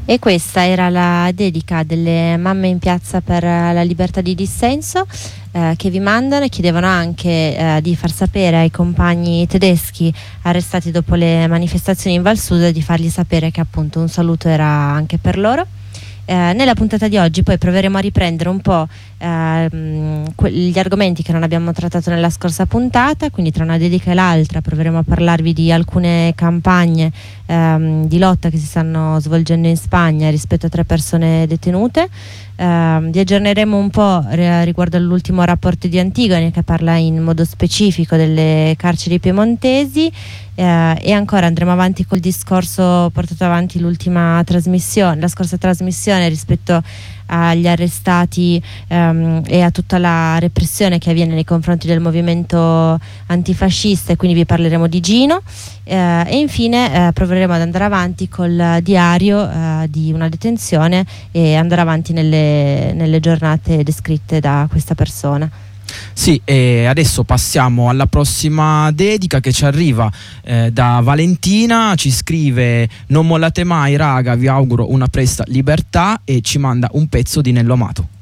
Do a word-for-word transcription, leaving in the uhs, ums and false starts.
E questa era la dedica delle mamme in piazza per la libertà di dissenso, eh, che vi mandano e chiedevano anche eh, di far sapere ai compagni tedeschi arrestati dopo le manifestazioni in Val Susa, di fargli sapere che appunto un saluto era anche per loro. Eh, nella puntata di oggi poi proveremo a riprendere un po' ehm, gli argomenti che non abbiamo trattato nella scorsa puntata, quindi tra una dedica e l'altra proveremo a parlarvi di alcune campagne ehm, di lotta che si stanno svolgendo in Spagna rispetto a tre persone detenute. Eh, vi aggiorneremo un po' riguardo all'ultimo rapporto di Antigone, che parla in modo specifico delle carceri piemontesi, eh, e ancora andremo avanti col discorso portato avanti l'ultima trasmissione, la scorsa trasmissione, rispetto agli arrestati ehm, e a tutta la repressione che avviene nei confronti del movimento antifascista, e quindi vi parleremo di Gino, eh, e infine eh, proveremo ad andare avanti col diario eh, di una detenzione e andare avanti nelle, nelle giornate descritte da questa persona. Sì, e adesso passiamo alla prossima dedica che ci arriva eh, da Valentina. Ci scrive: non mollate mai raga, vi auguro una presta libertà, e ci manda un pezzo di Nello Amato.